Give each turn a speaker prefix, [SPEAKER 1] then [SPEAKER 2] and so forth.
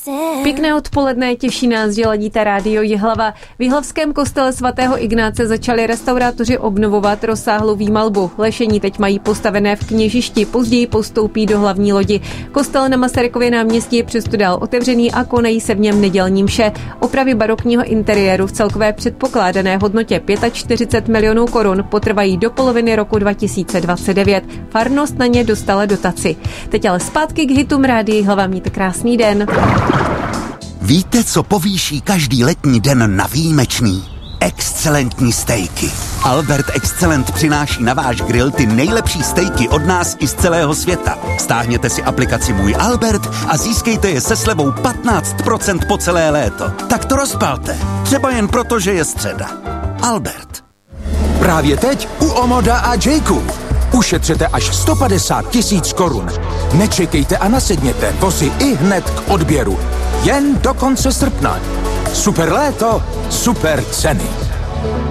[SPEAKER 1] Pěkné odpoledne, těší nás, že ladíte rádio Jihlava. V jihlavském kostele svatého Ignáce začali restaurátoři obnovovat rozsáhlou výmalbu. Lešení teď mají postavené v kněžišti, později postoupí do hlavní lodi. Kostel na Masarykově náměstí je přesto dál otevřený a konají se v něm nedělní mše. Opravy barokního interiéru v celkové předpokládané hodnotě 45 milionů korun potrvají do poloviny roku 2029. Farnost na ně dostala dotaci. Teď ale zpátky k hitům rádia Jihlava. Mějte krásný den.
[SPEAKER 2] Víte, co povýší každý letní den na výjimečný? Excelentní stejky. Albert Excellent přináší na váš grill ty nejlepší stejky od nás i z celého světa. Stáhněte si aplikaci Můj Albert a získejte je se slevou 15% po celé léto. Tak to rozpalte. Třeba jen proto, že je středa. Albert.
[SPEAKER 3] Právě teď u Omoda a Jayku. Ušetřete až 150 000 korun. Nečekejte a nasedněte, vozy i hned k odběru. Jen do konce srpna. Super léto, super ceny.